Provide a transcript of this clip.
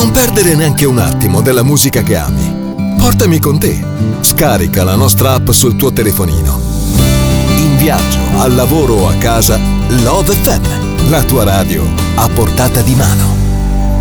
Non perdere neanche un attimo della musica che ami. Portami con te. Scarica la nostra app sul tuo telefonino. In viaggio, al lavoro o a casa, Love FM, la tua radio a portata di mano.